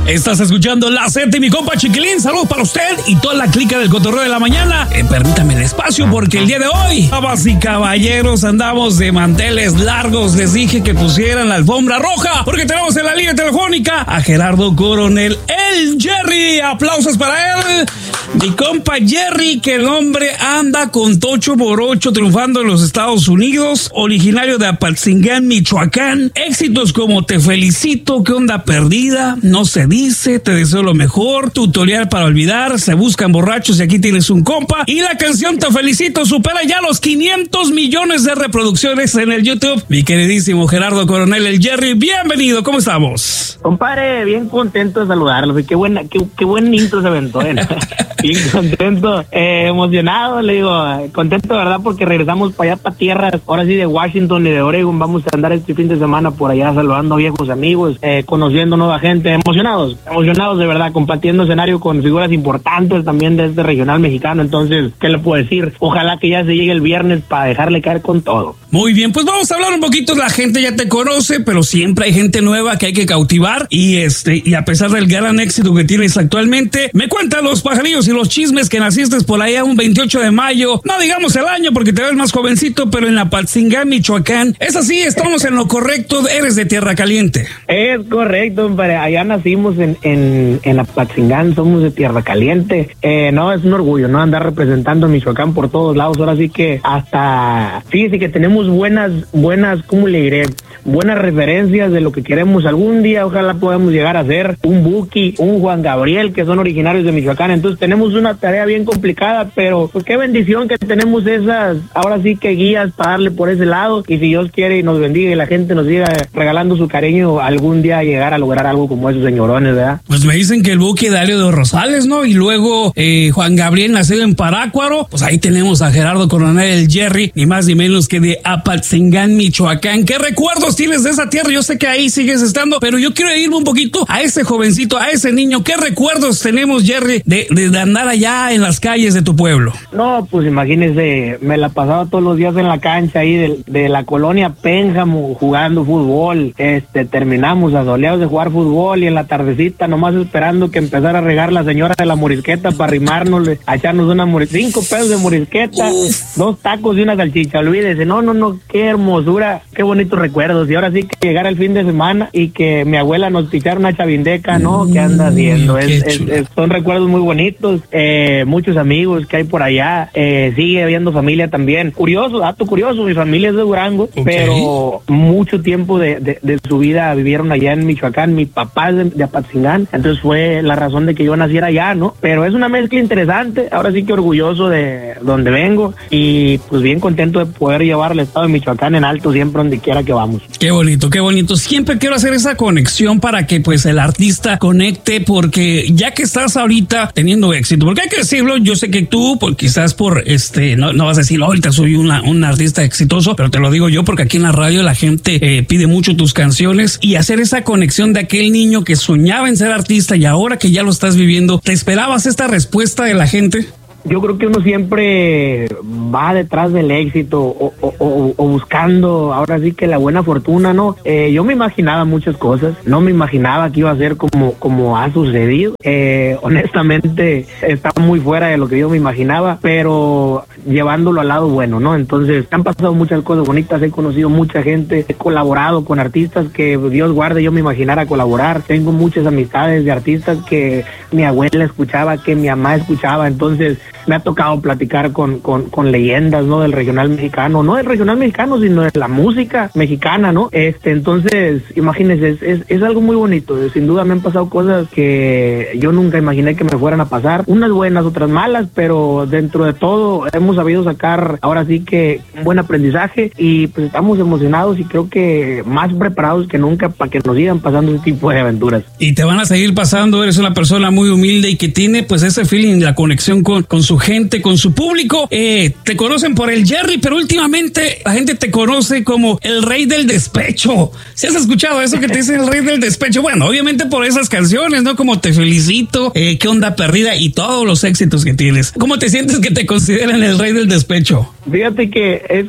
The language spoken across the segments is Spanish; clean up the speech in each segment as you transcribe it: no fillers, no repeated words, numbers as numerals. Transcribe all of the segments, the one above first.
Estás escuchando La Z y mi compa Chiquilín. Saludos para usted y toda la clica del Cotorreo de la Mañana. Permítame el espacio porque el día de hoy, damas y caballeros, andamos de manteles largos. Les dije que pusieran la alfombra roja porque tenemos en la línea telefónica a Gerardo Coronel, el Jerry. Aplausos para él. Mi compa Jerry, que el hombre anda con tocho por ocho triunfando en los Estados Unidos, originario de Apatzingán, Michoacán. Éxitos como Te Felicito, ¿Qué onda perdida? No se dice, Te deseo lo mejor, Tutorial para olvidar, Se buscan borrachos y aquí tienes un compa. Y la canción Te Felicito supera ya los 500 millones de reproducciones en el YouTube. Mi queridísimo Gerardo Coronel, el Jerry, bienvenido, ¿cómo estamos? Compadre, bien contento de saludarlos. Qué buen intro se aventó, ¿eh? Bien contento, emocionado, le digo, contento de verdad porque regresamos para allá, para tierras, ahora sí de Washington y de Oregon. Vamos a andar este fin de semana por allá saludando a viejos amigos, conociendo nueva gente, emocionados de verdad, compartiendo escenario con figuras importantes también de este regional mexicano. Entonces, ¿qué le puedo decir? Ojalá que ya se llegue el viernes para dejarle caer con todo. Muy bien, pues vamos a hablar un poquito. La gente ya te conoce, pero siempre hay gente nueva que hay que cautivar y a pesar del gran éxito que tienes actualmente, me cuentan los pajarillos y los chismes que naciste por allá un 28 de mayo, no digamos el año porque te ves más jovencito, pero en Apatzingán, Michoacán. Es así, estamos en lo correcto, eres de Tierra Caliente. Es correcto, hombre, allá nacimos en Apatzingán, somos de Tierra Caliente. No, es un orgullo, ¿no? Andar representando a Michoacán por todos lados. Ahora sí que hasta, fíjese que tenemos buenas, ¿cómo le diré? Buenas referencias de lo que queremos algún día. Ojalá podamos llegar a ser un Buki, un Juan Gabriel, que son originarios de Michoacán. Entonces tenemos una tarea bien complicada, pero pues qué bendición que tenemos esas, ahora sí que guías para darle por ese lado. Y si Dios quiere y nos bendiga y la gente nos siga regalando su cariño, algún día llegar a lograr algo como esos señorones, ¿verdad? Pues me dicen que el Buki Dario de Rosales, ¿no? Y luego Juan Gabriel nacido en Parácuaro. Pues ahí tenemos a Gerardo Coronel, el Jerry, ni más ni menos que de Apatzingán, Michoacán. ¿Qué recuerdos tienes de esa tierra? Yo sé que ahí sigues estando, pero yo quiero irme un poquito a ese jovencito, a ese niño. ¿Qué recuerdos tenemos, Jerry, de andar allá en las calles de tu pueblo? No, pues imagínese, me la pasaba todos los días en la cancha ahí de la colonia Pénjamo jugando fútbol. Terminamos asoleados de jugar fútbol y en la tardecita nomás esperando que empezara a regar la señora de la morisqueta para arrimarnos, a echarnos 5 pesos de morisqueta, 2 tacos y una salchicha. Olvídese, no, qué hermosura, qué bonitos recuerdos. Y ahora sí que llegara el fin de semana y que mi abuela nos pichara una chavindeca, ¿no? ¿Qué anda haciendo? Son recuerdos muy bonitos, muchos amigos que hay por allá, sigue habiendo familia también. Dato curioso, mi familia es de Durango, okay, pero mucho tiempo de su vida vivieron allá en Michoacán. Mi papá es de Apatzingán, entonces fue la razón de que yo naciera allá, ¿no? Pero es una mezcla interesante, ahora sí que orgulloso de donde vengo y pues bien contento de poder llevar al estado de Michoacán en alto siempre donde quiera que vamos. Qué bonito, qué bonito. Siempre quiero hacer esa conexión para que pues el artista conecte, porque ya que estás ahorita teniendo éxito, porque hay que decirlo, yo sé que tú, pues quizás no vas a decir, ahorita soy un artista exitoso, pero te lo digo yo porque aquí en la radio la gente pide mucho tus canciones, y hacer esa conexión de aquel niño que soñaba en ser artista y ahora que ya lo estás viviendo, ¿te esperabas esta respuesta de la gente? Yo creo que uno siempre va detrás del éxito o buscando ahora sí que la buena fortuna, ¿no? Yo me imaginaba muchas cosas, no me imaginaba que iba a ser como ha sucedido. Honestamente está muy fuera de lo que yo me imaginaba, pero llevándolo al lado bueno, ¿no? Entonces han pasado muchas cosas bonitas, he conocido mucha gente, he colaborado con artistas que Dios guarde yo me imaginara colaborar. Tengo muchas amistades de artistas que mi abuela escuchaba, que mi mamá escuchaba. Entonces me ha tocado platicar con leyendas, ¿no? Del regional mexicano, no del regional mexicano, sino de la música mexicana, ¿no? Entonces, imagínense, es algo muy bonito. Sin duda me han pasado cosas que yo nunca imaginé que me fueran a pasar. Unas buenas, otras malas, pero dentro de todo hemos sabido sacar ahora sí que un buen aprendizaje y pues estamos emocionados y creo que más preparados que nunca para que nos sigan pasando ese tipo de aventuras. Y te van a seguir pasando, eres una persona muy humilde y que tiene pues ese feeling, la conexión con su su gente, con su público. Te conocen por el Jerry, pero últimamente la gente te conoce como el rey del despecho. ¿Sí has escuchado eso que te dicen el rey del despecho? Bueno, obviamente por esas canciones, ¿no? Como Te Felicito, Qué Onda Perdida y todos los éxitos que tienes. ¿Cómo te sientes que te consideran el rey del despecho? Fíjate que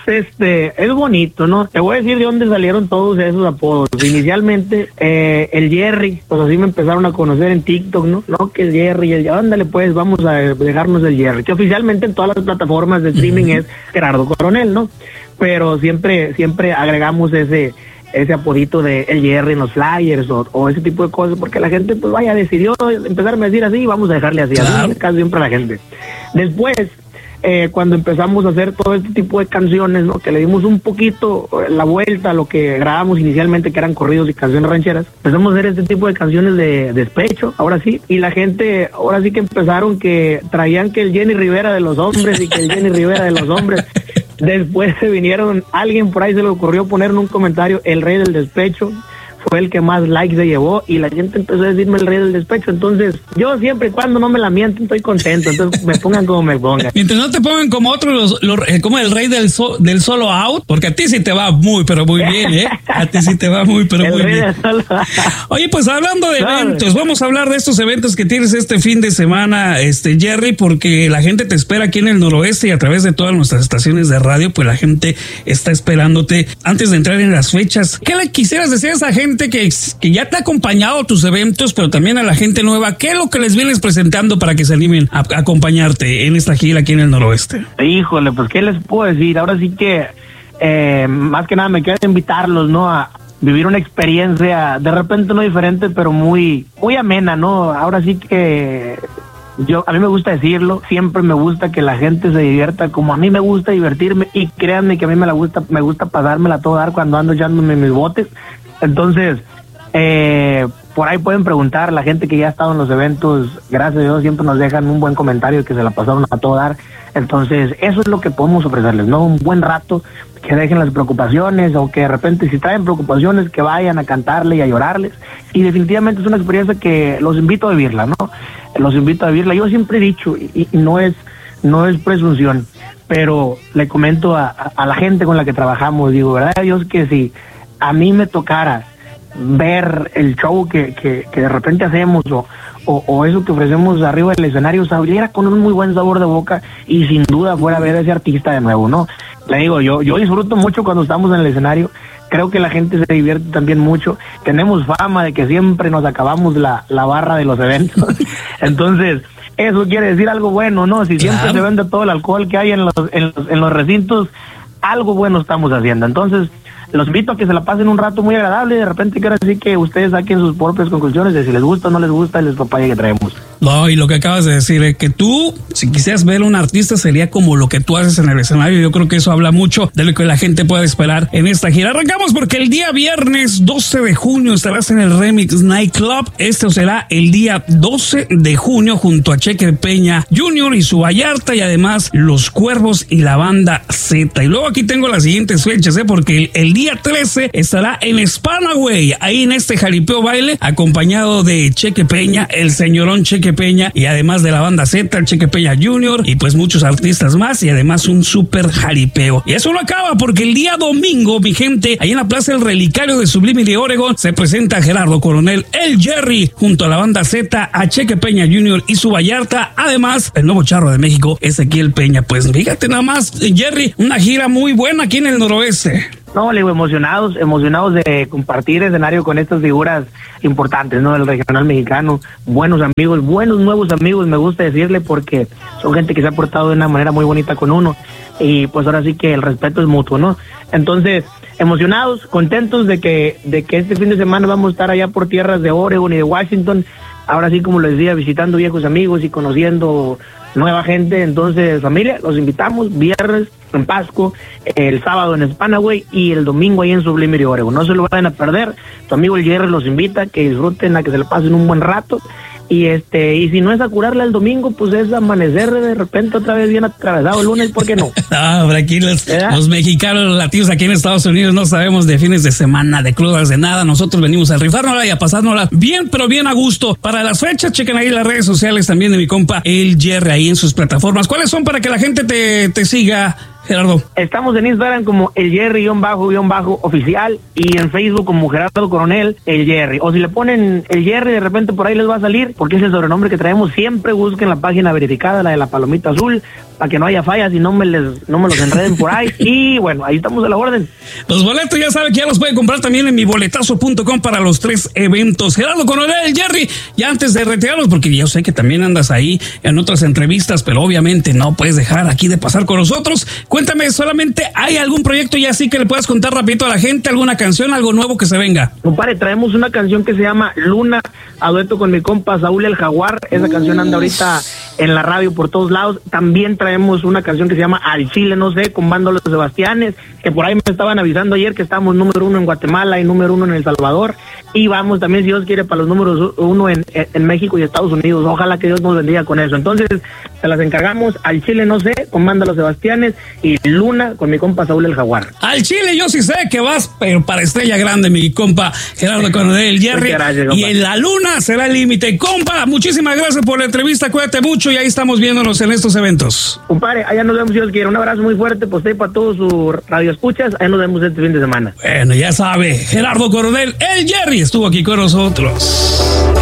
es bonito, ¿no? Te voy a decir de dónde salieron todos esos apodos. Inicialmente, el Jerry, pues así me empezaron a conocer en TikTok, ¿no? No, que el Jerry, ándale pues, vamos a dejarnos el Jerry, que oficialmente en todas las plataformas de streaming es Gerardo Coronel, ¿no? Pero siempre agregamos ese apodito de el Jerry en los flyers o ese tipo de cosas, porque la gente pues decidió empezarme a decir así, vamos a dejarle así, claro. Así casi siempre a la gente. Después, cuando empezamos a hacer todo este tipo de canciones, ¿no? Que le dimos un poquito la vuelta a lo que grabamos inicialmente, que eran corridos y canciones rancheras, empezamos a hacer este tipo de canciones de despecho, ahora sí, y la gente, ahora sí que empezaron que traían que el Jenny Rivera de los hombres y que el Jenny Rivera de los hombres. Después se vinieron, alguien por ahí se le ocurrió poner en un comentario el rey del despecho, fue el que más likes se llevó y la gente empezó a decirme el rey del despecho. Entonces yo siempre y cuando no me la mienten estoy contento, entonces me pongan como me pongan. Mientras no te pongan como otros, como el rey del solo out, porque a ti sí te va pero muy bien, ¿eh? A ti sí te va muy bien. Oye, pues hablando de eventos, vamos a hablar de estos eventos que tienes este fin de semana, Jerry, porque la gente te espera aquí en el noroeste y a través de todas nuestras estaciones de radio, pues la gente está esperándote. Antes de entrar en las fechas, ¿qué le quisieras decir a esa gente que ya te ha acompañado a tus eventos, pero también a la gente nueva? ¿Qué es lo que les vienes presentando para que se animen a acompañarte en esta gira aquí en el noroeste? Híjole, pues ¿qué les puedo decir? Ahora sí que más que nada me queda invitarlos, ¿no? A vivir una experiencia de repente no diferente, pero muy amena, ¿no? Ahora sí que a mí me gusta decirlo, siempre me gusta que la gente se divierta como a mí me gusta divertirme, y créanme que a mí me gusta pasármela a todo dar cuando ando echándome mis botes. Entonces, por ahí pueden preguntar, la gente que ya ha estado en los eventos, gracias a Dios, siempre nos dejan un buen comentario que se la pasaron a todo dar. Entonces, eso es lo que podemos ofrecerles, ¿no? Un buen rato, que dejen las preocupaciones, o que de repente si traen preocupaciones, que vayan a cantarle y a llorarles. Y definitivamente es una experiencia que los invito a vivirla, ¿no? Los invito a vivirla. Yo siempre he dicho, y no es presunción, pero le comento a la gente con la que trabajamos, digo, ¿verdad Dios que si a mí me tocara ver el show que de repente hacemos o eso que ofrecemos arriba del escenario, saliera con un muy buen sabor de boca y sin duda fuera a ver a ese artista de nuevo, ¿no? Le digo, yo disfruto mucho cuando estamos en el escenario, creo que la gente se divierte también mucho, tenemos fama de que siempre nos acabamos la barra de los eventos, entonces eso quiere decir algo bueno, ¿no? Si siempre se vende todo el alcohol que hay en los recintos, algo bueno estamos haciendo. Entonces los invito a que se la pasen un rato muy agradable y de repente quiero decir que ustedes saquen sus propias conclusiones de si les gusta o no les gusta el despapalle que traemos. No, y lo que acabas de decir es que tú, si quisieras ver a un artista, sería como lo que tú haces en el escenario. Yo creo que eso habla mucho de lo que la gente puede esperar en esta gira. Arrancamos porque el día viernes 12 de junio estarás en el Remix Nightclub. Este será el día 12 de junio junto a Cheque Peña Jr. y su Vallarta, y además Los Cuervos y la Banda Z. Y luego aquí tengo las siguientes fechas, porque el día 13 estará en Spanaway, ahí en este jaripeo baile, acompañado de Cheque Peña, el señorón Cheque Peña, y además de la Banda Z, el Cheque Peña Jr. y pues muchos artistas más, y además un súper jaripeo. Y eso no acaba, porque el día domingo, mi gente, ahí en la Plaza del Relicario de Sublime de Oregon, se presenta Gerardo Coronel, el Jerry, junto a la Banda Z, a Cheque Peña Jr. y su Vallarta, además el nuevo charro de México, Ezequiel Peña. Pues fíjate nada más, Jerry, una gira muy buena aquí en el noroeste. No, le digo, emocionados de compartir escenario con estas figuras importantes, ¿no? Del regional mexicano, buenos amigos, buenos nuevos amigos, me gusta decirle, porque son gente que se ha portado de una manera muy bonita con uno, y pues ahora sí que el respeto es mutuo, ¿no? Entonces, emocionados, contentos de que este fin de semana vamos a estar allá por tierras de Oregon y de Washington, ahora sí, como les decía, visitando viejos amigos y conociendo nueva gente. Entonces, familia, los invitamos viernes en Pasco, el sábado en Spanaway y el domingo ahí en Sublime de Oregon. No se lo vayan a perder. Tu amigo el Jerry los invita, que disfruten, a que se le pasen un buen rato y si no es a curarla el domingo, pues es amanecer de repente otra vez bien atravesado el lunes, ¿por qué no? Aquí los mexicanos, los latinos aquí en Estados Unidos no sabemos de fines de semana, de crudas, de nada. Nosotros venimos a rifárnosla y a pasárnosla bien, pero bien a gusto. Para las fechas, chequen ahí las redes sociales también de mi compa El Jerry ahí en sus plataformas. ¿Cuáles son para que la gente te siga, Gerardo? Estamos en Instagram como El Jerry_oficial y en Facebook como Gerardo Coronel El Jerry. O si le ponen El Jerry, de repente por ahí les va a salir, porque es el sobrenombre que traemos. Siempre busquen la página verificada, la de la palomita azul, para que no haya fallas y no me los enreden por ahí. Y bueno, ahí estamos a la orden. Los boletos ya saben que ya los pueden comprar también en miboletazo.com para los 3 eventos. Gerardo Coronel El Jerry, ya antes de retirarlos, porque yo sé que también andas ahí en otras entrevistas, pero obviamente no puedes dejar aquí de pasar con nosotros. Cuéntame, solamente hay algún proyecto ya así que le puedas contar rapidito a la gente, alguna canción, algo nuevo que se venga. Compadre, traemos una canción que se llama Luna, a dueto con mi compa Saúl el Jaguar. Esa canción anda ahorita en la radio por todos lados. También traemos una canción que se llama Al Chile, no sé, con Banda Los Sebastianes, que por ahí me estaban avisando ayer que estamos número 1 en Guatemala y número 1 en El Salvador. Y vamos también, si Dios quiere, para los números 1 en México y Estados Unidos. Ojalá que Dios nos bendiga con eso. Entonces, se las encargamos. Al Chile, no sé, con Banda Los Sebastianes, y Luna con mi compa Saúl el Jaguar. Al Chile yo sí sé que vas, pero para estrella grande, mi compa Gerardo Coronel El Jerry. Gracias, y en la Luna será el límite. Compa, muchísimas gracias por la entrevista, cuídate mucho y ahí estamos viéndonos en estos eventos. Compadre, allá nos vemos si Dios quiere. Un abrazo muy fuerte pues para todos sus radioescuchas. Allá nos vemos este fin de semana. Bueno, ya sabe, Gerardo Coronel El Jerry estuvo aquí con nosotros.